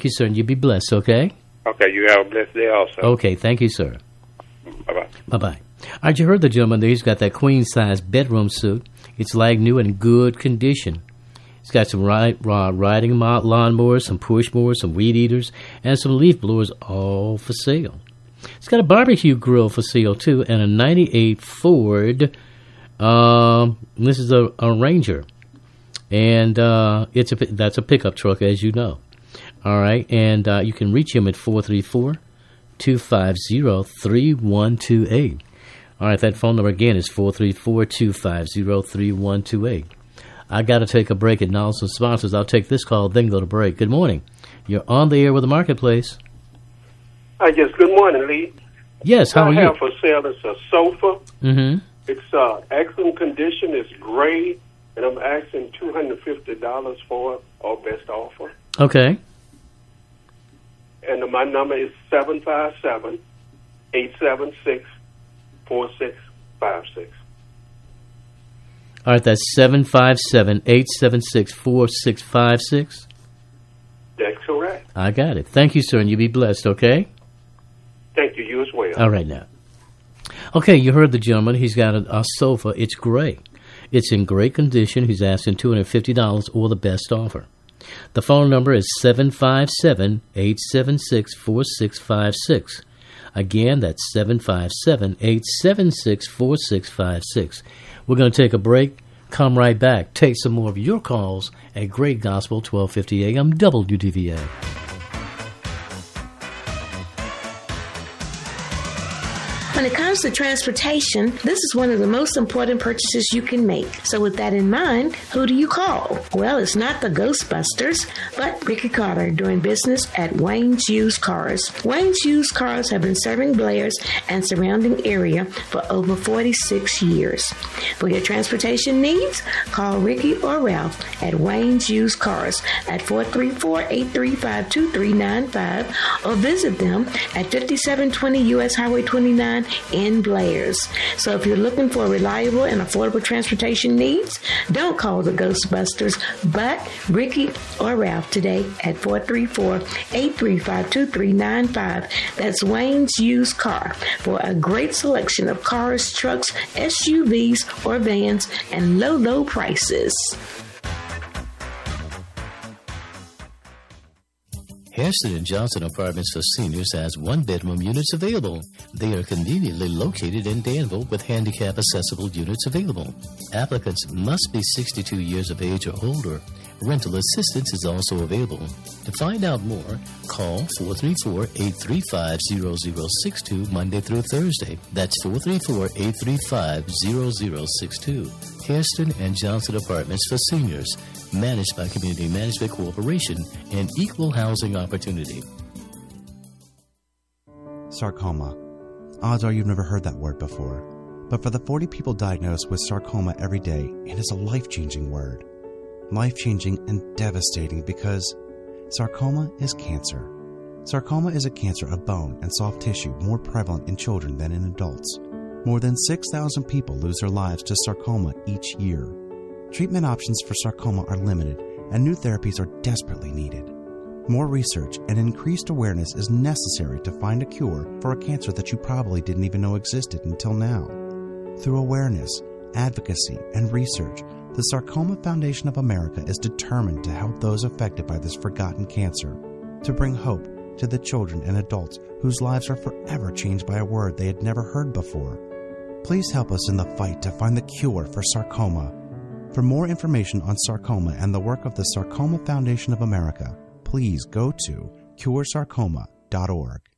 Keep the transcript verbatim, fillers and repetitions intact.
you, sir, and you be blessed, okay? Okay, you have a blessed day also. Okay, thank you, sir. Bye-bye. Bye-bye. All right, you heard the gentleman there. He's got that queen-size bedroom suit. It's like new and in good condition. It's got some ride, raw riding lawnmowers, some push mowers, some weed eaters, and some leaf blowers, all for sale. It's got a barbecue grill for sale, too, and a ninety-eight Ford. Um, this is a, a Ranger. And uh, it's a that's a pickup truck, as you know. All right, and uh, you can reach him at four three four, two five zero, three one two eight. All right, that phone number again is four three four, two five zero, three one two eight. I got to take a break and acknowledge some sponsors. I'll take this call, then go to break. Good morning. You're on the air with the Marketplace. Hi, yes, good morning, Lee. Yes, how I are you? I have for sale is a sofa. Mm-hmm. It's uh, excellent condition. It's gray, and I'm asking two hundred fifty dollars for it, or best offer. Okay. And my number is seven five seven, eight seven six, four six five six. All right, that's seven five seven, eight seven six, four six five six. That's correct. I got it. Thank you, sir, and you be blessed, okay? Thank you. You as well. All right, now. Okay, you heard the gentleman. He's got a, a sofa. It's gray. It's in great condition. He's asking two hundred fifty dollars or the best offer. The phone number is seven five seven, eight seven six, four six five six. Again, that's seven five seven, eight seven six, four six five six. We're going to take a break, come right back, take some more of your calls at Great Gospel twelve fifty A M W D V A. When it comes to transportation, this is one of the most important purchases you can make. So with that in mind, who do you call? Well, it's not the Ghostbusters, but Ricky Carter, doing business at Wayne's Used Cars. Wayne's Used Cars have been serving Blairs and surrounding area for over forty-six years. For your transportation needs, call Ricky or Ralph at Wayne's Used Cars at four three four, eight three five, two three nine five or visit them at fifty-seven twenty U S Highway twenty-nine in Blairs. So if you're looking for reliable and affordable transportation needs, don't call the Ghostbusters, but Ricky or Ralph today at four three four, eight three five, two three nine five. That's Wayne's Used Car for a great selection of cars, trucks, S U Vs, or vans, and low, low prices. Hairston and Johnson Apartments for Seniors has one-bedroom units available. They are conveniently located in Danville with handicap-accessible units available. Applicants must be sixty-two years of age or older. Rental assistance is also available. To find out more, call four three four, eight three five, zero zero six two Monday through Thursday. That's four three four, eight three five, zero zero six two. Hairston and Johnson Apartments for Seniors, managed by Community Management Corporation and Equal Housing Opportunity. Sarcoma. Odds are you've never heard that word before. But for the forty people diagnosed with sarcoma every day, it is a life-changing word. Life-changing and devastating because sarcoma is cancer. Sarcoma is a cancer of bone and soft tissue more prevalent in children than in adults. More than six thousand people lose their lives to sarcoma each year. Treatment options for sarcoma are limited, and new therapies are desperately needed. More research and increased awareness is necessary to find a cure for a cancer that you probably didn't even know existed until now. Through awareness, advocacy, and research, the Sarcoma Foundation of America is determined to help those affected by this forgotten cancer, to bring hope to the children and adults whose lives are forever changed by a word they had never heard before. Please help us in the fight to find the cure for sarcoma. For more information on sarcoma and the work of the Sarcoma Foundation of America, please go to cure sarcoma dot org.